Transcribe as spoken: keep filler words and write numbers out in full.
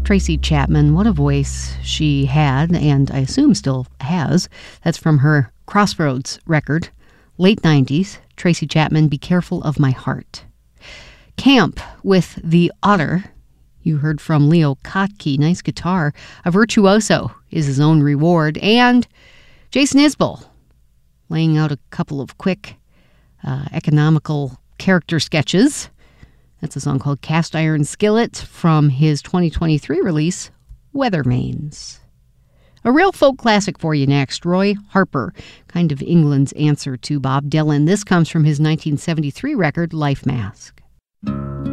Tracy Chapman, what a voice she had, and I assume still has. That's from her Crossroads record, late nineties. Tracy Chapman, Be Careful of My Heart. Camp with the Otter. You heard from Leo Kottke, nice guitar. A virtuoso is his own reward. And Jason Isbell, laying out a couple of quick uh, economical character sketches. That's a song called Cast Iron Skillet from his twenty twenty-three release, Weathermanes. A real folk classic for you next, Roy Harper, kind of England's answer to Bob Dylan. This comes from his nineteen seventy-three record, Life Mask.